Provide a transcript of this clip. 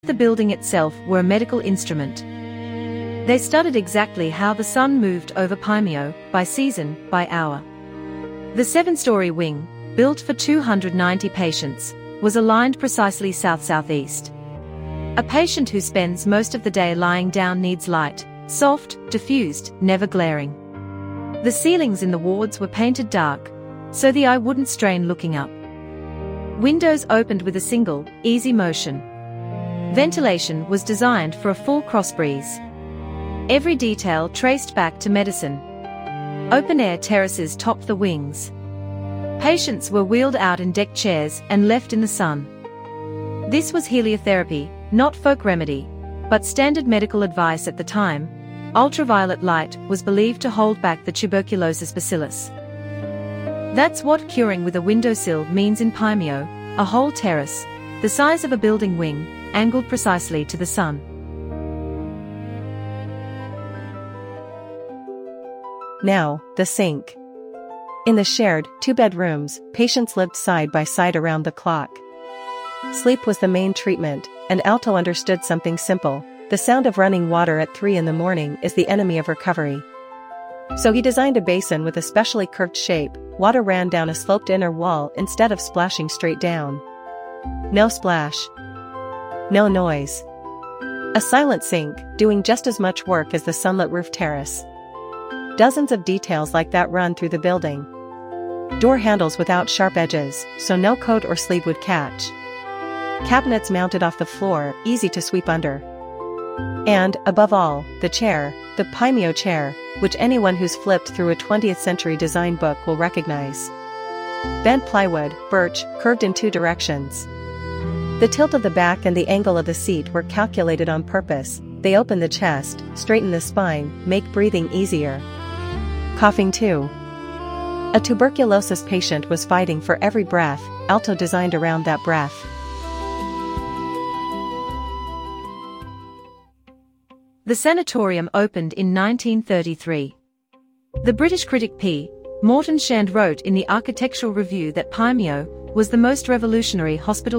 The building itself were a medical instrument. They studied exactly how the sun moved over Paimio, by season, by hour. The 7-story wing, built for 290 patients, was aligned precisely south-southeast. A patient who spends most of the day lying down needs light, soft, diffused, never glaring. The ceilings in the wards were painted dark, so the eye wouldn't strain looking up. Windows opened with a single, easy motion. Ventilation was designed for a full cross breeze. Every detail traced back to medicine. Open-air terraces topped the wings. Patients were wheeled out in deck chairs and left in the sun. This was heliotherapy, not folk remedy, but standard medical advice at the time. Ultraviolet light was believed to hold back the tuberculosis bacillus. That's what curing with a windowsill means in Paimio, a whole terrace, the size of a building wing, angled precisely to the sun. Now, the sink. In the shared, 2-bed rooms, patients lived side by side around the clock. Sleep was the main treatment, and Alto understood something simple: the sound of running water at 3 in the morning is the enemy of recovery. So he designed a basin with a specially curved shape. Water ran down a sloped inner wall instead of splashing straight down. No splash. No noise. A silent sink, doing just as much work as the sunlit roof terrace. Dozens of details like that run through the building. Door handles without sharp edges, so no coat or sleeve would catch. Cabinets mounted off the floor, easy to sweep under. And, above all, the chair, the Paimio chair, which anyone who's flipped through a 20th century design book will recognize. Bent plywood, birch, curved in 2 directions. The tilt of the back and the angle of the seat were calculated on purpose. They open the chest, straighten the spine, make breathing easier. Coughing too. A tuberculosis patient was fighting for every breath. Alto designed around that breath. The sanatorium opened in 1933. The British critic P. Morton Shand wrote in the Architectural Review that Paimio was the most revolutionary hospital